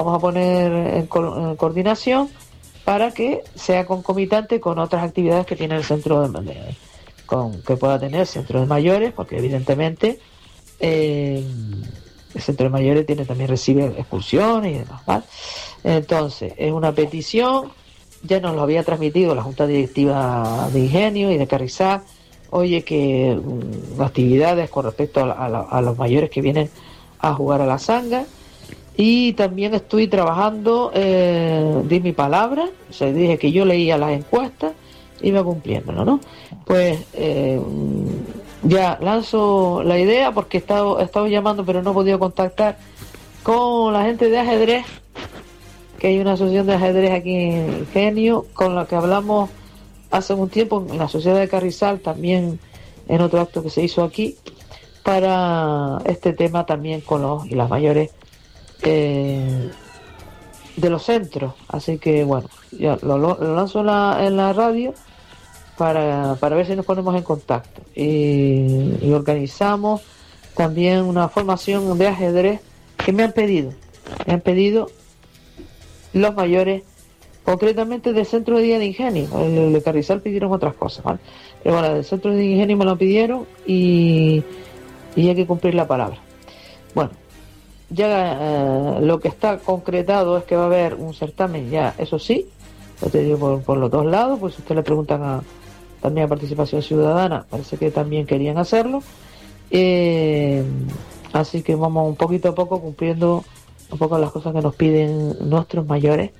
vamos a poner en coordinación para que sea concomitante con otras actividades que tiene el centro que pueda tener el centro de mayores, porque evidentemente el centro de mayores también recibe excursiones y demás, ¿vale? Entonces es una petición, ya nos lo había transmitido la Junta Directiva de Ingenio y de Carrizal. Oye, que actividades con respecto a los mayores que vienen a jugar a la Sanga. Y también estoy trabajando, di mi palabra, o sea, dije que yo leía las encuestas, iba cumpliéndolo, ¿no? Pues ya lanzo la idea, porque he estado llamando pero no he podido contactar con la gente de ajedrez, que hay una asociación de ajedrez aquí en Ingenio, con la que hablamos hace un tiempo en la sociedad de Carrizal, también en otro acto que se hizo aquí, para este tema también con los y las mayores de los centros. Así que bueno, ya lo lanzo en la radio para ver si nos ponemos en contacto y organizamos también una formación de ajedrez que me han pedido los mayores, concretamente del centro de día de Ingenio. El de Carrizal pidieron otras cosas, ¿vale? Pero bueno, del centro de Ingenio me lo pidieron y hay que cumplir la palabra. Bueno, ya lo que está concretado es que va a haber un certamen, ya, eso sí, lo te digo por los dos lados, pues si usted le preguntan también a Participación Ciudadana, parece que también querían hacerlo, así que vamos un poquito a poco cumpliendo un poco las cosas que nos piden nuestros mayores,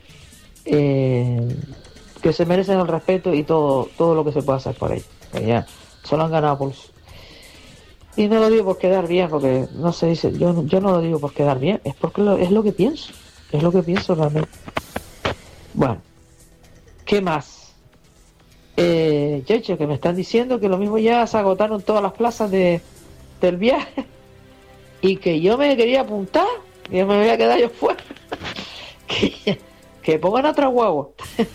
que se merecen el respeto y todo lo que se puede hacer por ellos, que ya solo han ganado pulso. Y no lo digo por quedar bien, porque no se dice, yo no lo digo por quedar bien, es porque es lo que pienso realmente. Bueno, ¿qué más? Que me están diciendo que lo mismo ya se agotaron todas las plazas del viaje y que yo me quería apuntar, que me voy a quedar yo fuera. que pongan otra guagua.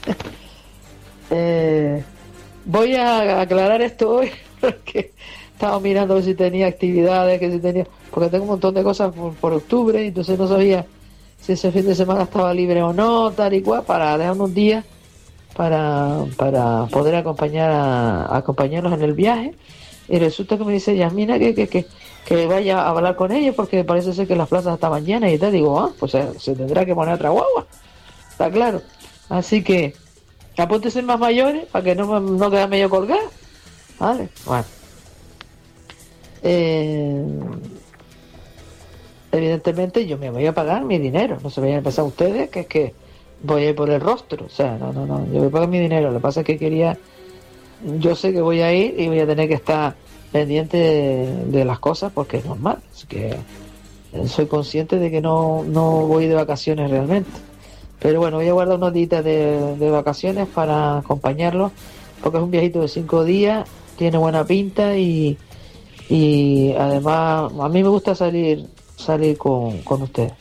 Voy a aclarar esto hoy porque estaba mirando a ver si tenía actividades, porque tengo un montón de cosas por octubre, y entonces no sabía si ese fin de semana estaba libre o no, tal y cual, para dejar unos días para poder acompañarlos en el viaje. Y resulta que me dice Yasmina que vaya a hablar con ellos, porque parece ser que las plazas estaban llenas y tal. Digo, pues se tendrá que poner otra guagua, está claro. Así que apúntense más mayores para que no quede medio colgada, ¿vale? Bueno, evidentemente yo me voy a pagar mi dinero, no se vayan a pensar ustedes que es que voy a ir por el rostro, o sea, no, yo voy a pagar mi dinero. Lo que pasa es que yo sé que voy a ir y voy a tener que estar pendiente de las cosas, porque es normal, así que soy consciente de que no voy de vacaciones realmente, pero bueno, voy a guardar unos días de vacaciones para acompañarlos, porque es un viajito de 5 días, tiene buena pinta y además a mí me gusta salir con ustedes.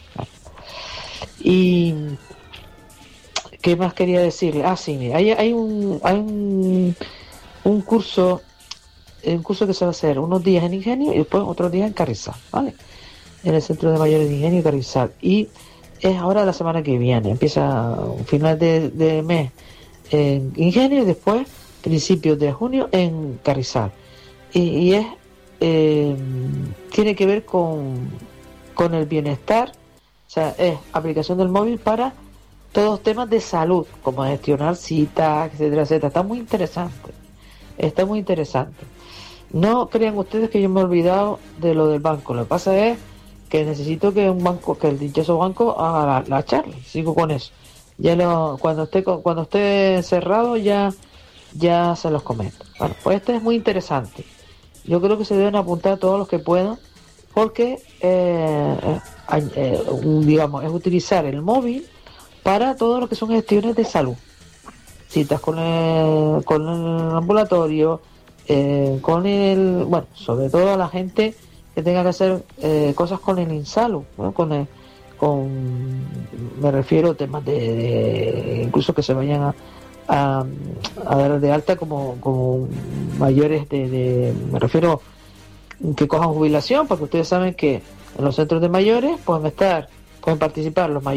Y ¿qué más quería decirle? Sí, mira, hay un curso que se va a hacer unos días en Ingenio y después otros días en Carrizal, ¿vale? En el Centro de Mayores de Ingenio y Carrizal, y es ahora la semana que viene, empieza final de mes en Ingenio y después principios de junio en Carrizal, y es tiene que ver con el bienestar, o sea, es aplicación del móvil para todos los temas de salud, como gestionar citas, etcétera, etcétera. Está muy interesante. No crean ustedes que yo me he olvidado de lo del banco. Lo que pasa es que necesito que el dichoso banco haga la charla. Sigo con eso. Cuando esté cerrado ya se los comento. Bueno, pues este es muy interesante. Yo creo que se deben apuntar todos los que puedan, porque digamos, es utilizar el móvil para todo lo que son gestiones de salud, citas con el ambulatorio, bueno, sobre todo a la gente que tenga que hacer cosas con el InSalud, ¿no? Me refiero a temas de incluso que se vayan a dar de alta como mayores me refiero que cojan jubilación, porque ustedes saben que en los centros de mayores pueden participar los mayores